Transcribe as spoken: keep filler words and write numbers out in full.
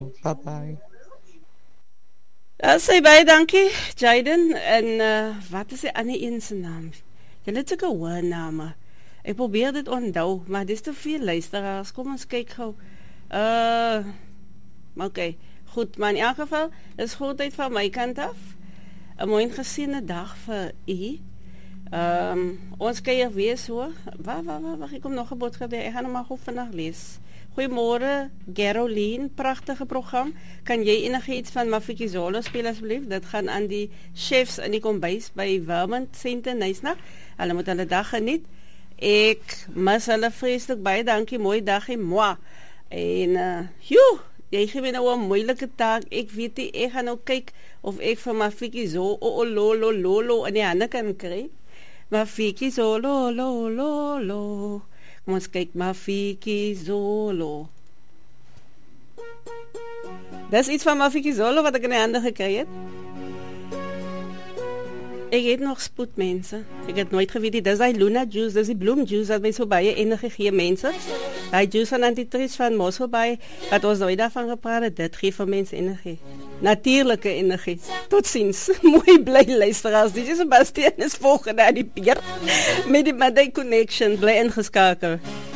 Bye-bye. Uh, sê baie dankie, Jaden. En uh, wat is die ander een se naam? Jy het sulke hoë name. Ek probeer dit onthou, maar dis te veel luisteraars. Kom ons kyk gou. Uh, Oké, goed. Maar in elk geval, is grootheid van my kant af. 'n mooi gesiene dag vir u. Um, ons kuier weer so. Wag, wag, wag, wag, ek kom nog 'n boodskap. Ek gaan hom maar gou vinnig lees. Goeiemôre, Gerolien, pragtige program. Kan jy enigiets van Mafikkie Zolo speel asseblief? Dit gaan aan die chefs in die kombuis by Vermont Center Nysna. Hulle moet hulle dag geniet. Ek mis hulle vreeslik baie. Dankie, mooi dagie, moi. En uh, joe, jy gee my nou 'n moeilike taak. Ek weet nie, ek gaan nou kyk of ek vir Mafikkie Zolo oh, lo lo lo lo in die hande kan kry. Mafikkie Zolo lo lo lo. Kom ons kyk, Mafikkie Zolo. Dis iets van Mafikkie Zolo wat ek in die hande gekry het. Ek het nog spoed, mense. Ek het nooit geweet, dis die Luna Juice, dis die bloemjuice wat my so baie energie gee, mense. Die juice van Antitris van Mosselbaai, wat ons nooit daarvan gepraat het, dit gee vir mense energie. Natuurlike energie. Tot ziens. Mooi bly luisteraars. Dit is Sebastian is volgende aan die peer met die Monday Connection. Bly ingeskakel.